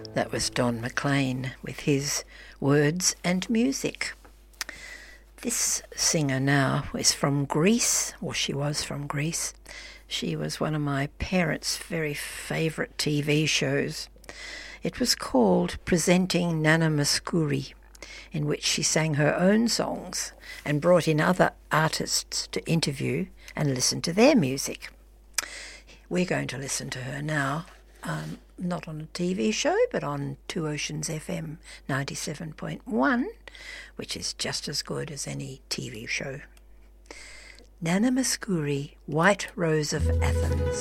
That was Don McLean with his words and music. This singer now is from Greece, or she was from Greece. She was one of my parents' very favourite TV shows. It was called Presenting Nana Mouskouri, in which she sang her own songs and brought in other artists to interview and listen to their music. We're going to listen to her now, not on a TV show, but on Two Oceans FM 97.1, which is just as good as any TV show. Nana Mouskouri, White Rose of Athens.